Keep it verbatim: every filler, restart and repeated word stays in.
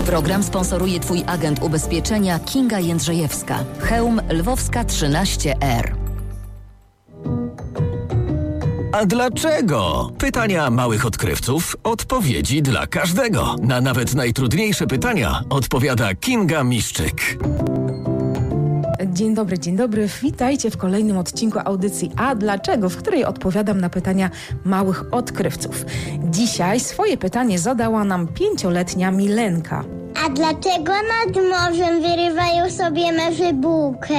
Program sponsoruje Twój agent ubezpieczenia Kinga Jędrzejewska. Chełm Lwowska trzynaście R. A dlaczego? Pytania małych odkrywców, odpowiedzi dla każdego. Na nawet najtrudniejsze pytania odpowiada Kinga Miszczyk. Dzień dobry, dzień dobry. Witajcie w kolejnym odcinku audycji A Dlaczego?, w której odpowiadam na pytania małych odkrywców. Dzisiaj swoje pytanie zadała nam pięcioletnia Milenka. A dlaczego nad morzem wyrywają sobie mewy bułkę?